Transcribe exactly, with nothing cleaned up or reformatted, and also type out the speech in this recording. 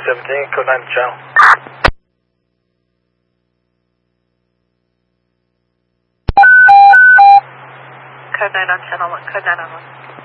seventeen, code nine to channel. Code nine on channel one, code nine on one.